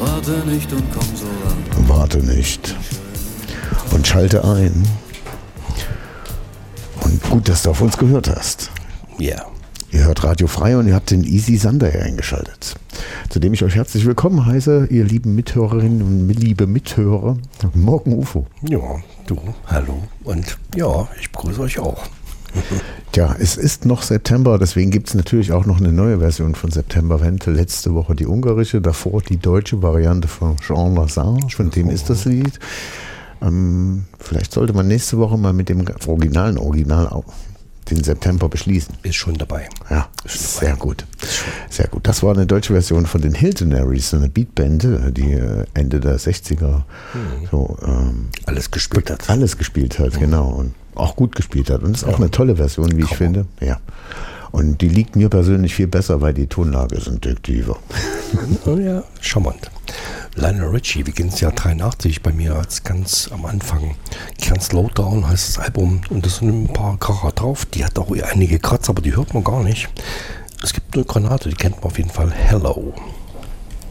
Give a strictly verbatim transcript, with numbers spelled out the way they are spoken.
Warte nicht und komm so lang. Warte nicht und schalte ein. Und gut, dass du auf uns gehört hast. Ja. Yeah. Ihr hört Radio Frei und ihr habt den Easy Sander hier eingeschaltet. Zu dem ich euch herzlich willkommen heiße, ihr lieben Mithörerinnen und liebe Mithörer. Morgen U F O. Ja, du, hallo. Und ja, ich begrüße euch auch. Tja, es ist noch September, deswegen gibt es natürlich auch noch eine neue Version von September Wente. Letzte Woche die ungarische, davor die deutsche Variante von Jean Lazare, von dem ist das Lied. Ähm, vielleicht sollte man nächste Woche mal mit dem originalen Original auch den September beschließen. Ist schon dabei. Ja, ist sehr gut. Sehr gut. Das war eine deutsche Version von den Hiltonaries, so eine Beatband, die Ende der sechziger mhm. so, ähm, alles gespielt hat. Alles gespielt hat, mhm. genau. Und auch gut gespielt hat. Und ist auch ja. eine tolle Version, wie Komm. ich finde. Ja. Und die liegt mir persönlich viel besser, weil die Tonlage ist intuitiver. Ja, charmant. Lionel Richie, wir gehen ins Jahr dreiundachtzig bei mir als ganz am Anfang. Can't Slow Down heißt das Album und da sind ein paar Kracher drauf. Die hat auch einige Kratzer, aber die hört man gar nicht. Es gibt eine Granate, die kennt man auf jeden Fall. Hello.